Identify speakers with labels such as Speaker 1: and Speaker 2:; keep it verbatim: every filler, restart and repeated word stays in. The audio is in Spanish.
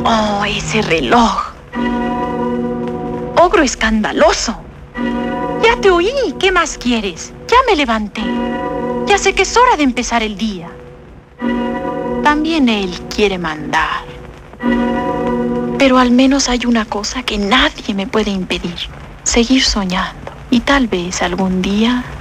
Speaker 1: Oh, ese reloj. Ogro escandaloso. Ya te oí. ¿Qué más quieres? Ya me levanté. Ya sé que es hora de empezar el día. También él quiere mandar. Pero al menos hay una cosa que nadie me puede impedir. Seguir soñando. Y tal vez algún día